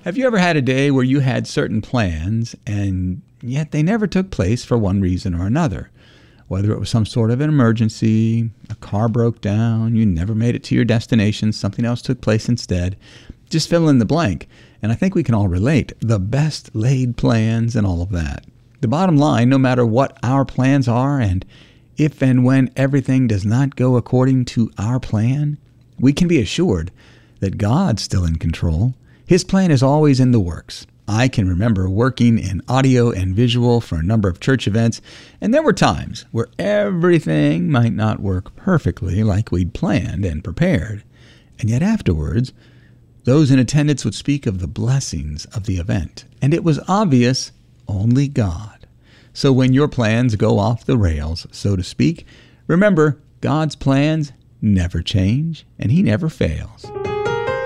Have you ever had a day where you had certain plans and yet they never took place for one reason or another? Whether it was some sort of an emergency, a car broke down, you never made it to your destination, something else took place instead. Just fill in the blank. And I think we can all relate. The best laid plans and all of that. The bottom line, no matter what our plans are and if and when everything does not go according to our plan, we can be assured that God's still in control. His plan is always in the works. I can remember working in audio and visual for a number of church events, and there were times where everything might not work perfectly like we'd planned and prepared. And yet afterwards, those in attendance would speak of the blessings of the event, and it was obvious only God. So when your plans go off the rails, so to speak, remember God's plans never change, and He never fails.